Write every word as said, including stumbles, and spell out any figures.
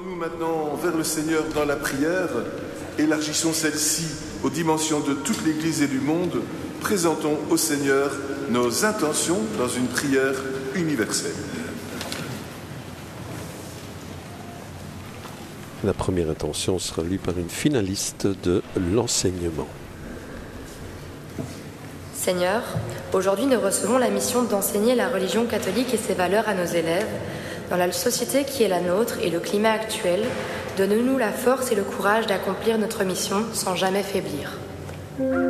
Nous maintenant vers le Seigneur dans la prière, élargissons celle-ci aux dimensions de toute l'Église et du monde, présentons au Seigneur nos intentions dans une prière universelle. La première intention sera lue par une finaliste de l'enseignement. Seigneur, aujourd'hui nous recevons la mission d'enseigner la religion catholique et ses valeurs à nos élèves. Dans la société qui est la nôtre et le climat actuel, donne-nous la force et le courage d'accomplir notre mission sans jamais faiblir.